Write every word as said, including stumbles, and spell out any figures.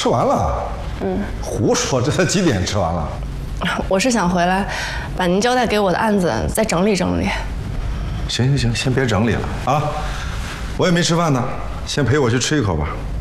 吃完了。嗯，胡说，这才几点吃完了？ 我是想回来，把您交代给我的案子再整理整理。 行行行，先别整理了啊，我也没吃饭呢，先陪我去吃一口吧。